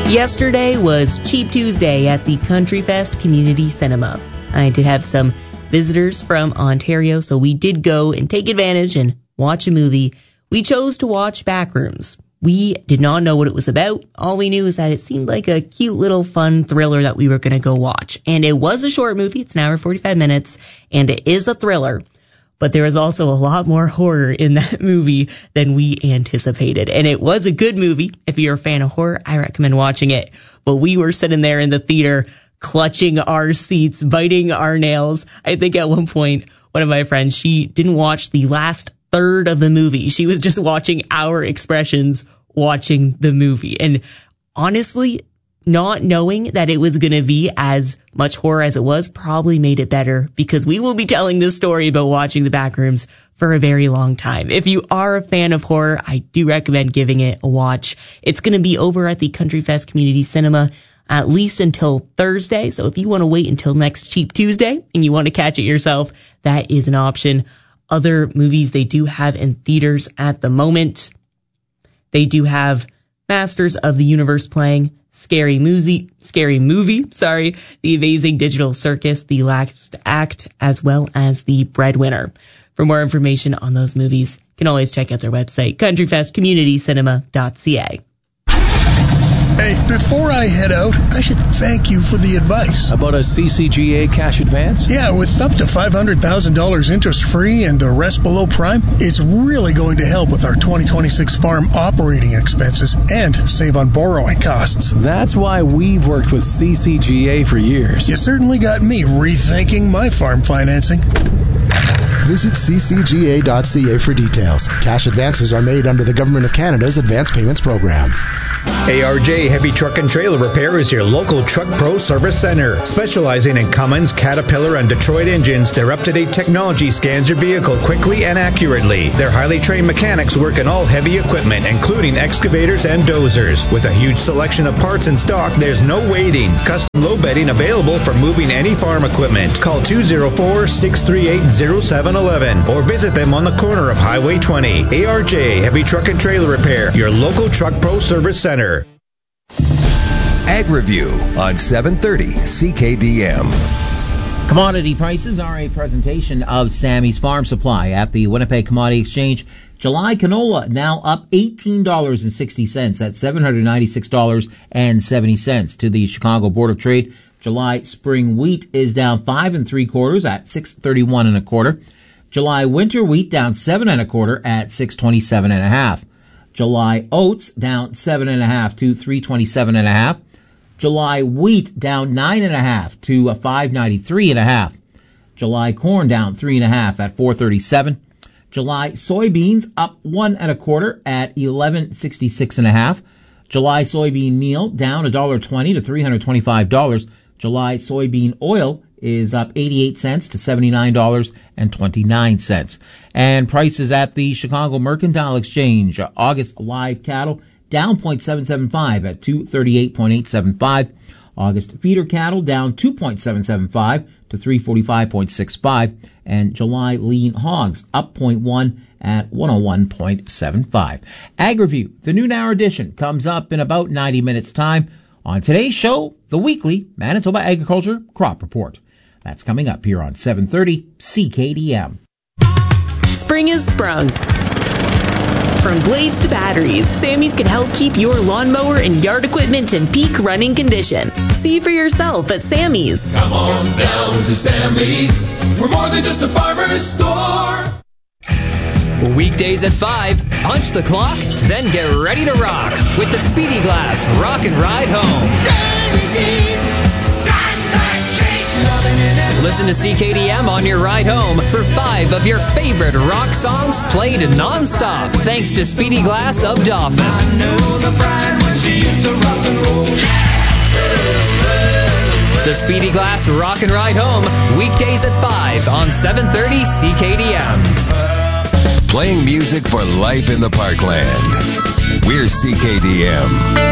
Yesterday was Cheap Tuesday at the Country Fest Community Cinema. I did have some visitors from Ontario, so we did go and take advantage and watch a movie. We chose to watch Backrooms. We did not know what it was about. All we knew is that it seemed like a cute little fun thriller that we were going to go watch. And it was a short movie. It's an hour 45 minutes, and it is a thriller. But there is also a lot more horror in that movie than we anticipated. And it was a good movie. If you're a fan of horror, I recommend watching it. But we were sitting there in the theater clutching our seats, biting our nails. I think at one point, one of my friends, she didn't watch the last third of the movie. She was just watching our expressions watching the movie. And honestly, not knowing that it was going to be as much horror as it was probably made it better, because we will be telling this story about watching the Backrooms for a very long time. If you are a fan of horror, I do recommend giving it a watch. It's going to be over at the Country Fest Community Cinema at least until Thursday. So if you want to wait until next Cheap Tuesday and you want to catch it yourself, that is an option. Other movies they do have in theaters at the moment. They do have Masters of the Universe playing, Scary Movie, The Amazing Digital Circus, The Last Act, as well as The Breadwinner. For more information on those movies, you can always check out their website, countryfestcommunitycinema.ca. Hey, before I head out, I should thank you for the advice. About a CCGA cash advance? Yeah, with up to $500,000 interest-free and the rest below prime, it's really going to help with our 2026 farm operating expenses and save on borrowing costs. That's why we've worked with CCGA for years. You certainly got me rethinking my farm financing. Visit ccga.ca for details. Cash advances are made under the Government of Canada's Advance Payments Program. ARJ Heavy Truck and Trailer Repair is your local Truck Pro Service Center. Specializing in Cummins, Caterpillar, and Detroit engines, their up-to-date technology scans your vehicle quickly and accurately. Their highly trained mechanics work in all heavy equipment, including excavators and dozers. With a huge selection of parts in stock, there's no waiting. Custom low bedding available for moving any farm equipment. Call 204-638-0711 or visit them on the corner of Highway 20. ARJ Heavy Truck and Trailer Repair, your local Truck Pro Service Center. Ag Review on 730 CKDM. Commodity prices are a presentation of Sammy's Farm Supply at the Winnipeg Commodity Exchange. July canola now up $18.60 at $796.70 to the Chicago Board of Trade. July spring wheat is down 5 3/4 at $6.31 1/4. July winter wheat down 7 1/4 at $6.27 1/2. July oats down 7 1/2 to $3.27 1/2. July wheat down 9 1/2 to $5.93 1/2. July corn down 3 1/2 at $4.37. July soybeans up 1 1/4 at $11.66 1/2. July soybean meal down $1.20 to $325. July soybean oil is up 88 cents to $79.29. And prices at the Chicago Mercantile Exchange. August live cattle down 0.775 at 238.875. August feeder cattle down 2.775 to 345.65. And July lean hogs up 0.1 at 101.75. Ag Review, the noon hour edition, comes up in about 90 minutes time. On today's show, the weekly Manitoba Agriculture Crop Report. That's coming up here on 730 CKDM. Spring is sprung. From blades to batteries, Sammy's can help keep your lawnmower and yard equipment in peak running condition. See for yourself at Sammy's. Come on down to Sammy's. We're more than just a farmer's store. Weekdays at 5, punch the clock, then get ready to rock with the Speedy Glass Rock and Ride Home. Listen to CKDM on your ride home for 5 of your favorite rock songs played non-stop, thanks to Speedy Glass of Dauphin. I know the bride when she used to rock and roll. The Speedy Glass Rock and Ride Home, weekdays at 5 on 730 CKDM. Playing music for life in the Parkland. We're CKDM.